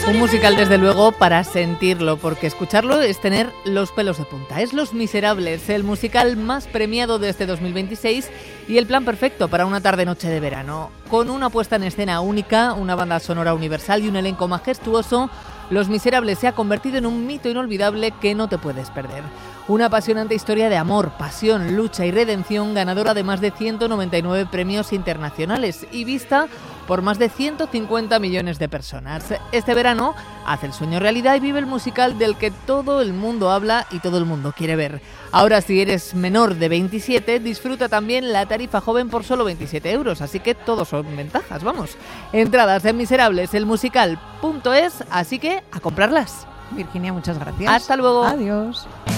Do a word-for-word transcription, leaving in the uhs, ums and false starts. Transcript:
Un musical, desde luego, para sentirlo, porque escucharlo es tener los pelos de punta. Es Los Miserables, el musical más premiado de este dos mil veintiséis y el plan perfecto para una tarde-noche de verano. Con una puesta en escena única, una banda sonora universal y un elenco majestuoso, Los Miserables se ha convertido en un mito inolvidable que no te puedes perder. Una apasionante historia de amor, pasión, lucha y redención, ganadora de más de ciento noventa y nueve premios internacionales y vista por más de ciento cincuenta millones de personas. Este verano hace el sueño realidad y vive el musical del que todo el mundo habla y todo el mundo quiere ver. Ahora, si eres menor de veintisiete, disfruta también la tarifa joven por solo veintisiete euros, así que todos son ventajas, vamos. Entradas en miserables el musical punto es, así que a comprarlas. Virginia, muchas gracias. Hasta luego. Adiós.